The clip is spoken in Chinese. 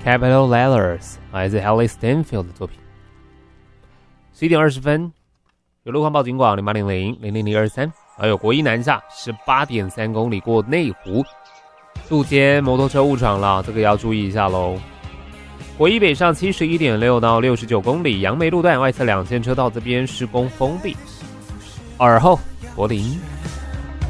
Capital Letters 来自 Haley Stanfield 的作品。11点20分，有路况报警广0800-00023，还有国一南下 18.3 公里过内湖，路肩摩托车误闯了，这个要注意一下咯。国一北上 71.6 到69公里，杨梅路段外侧2线车道这边施工封闭。2号柏林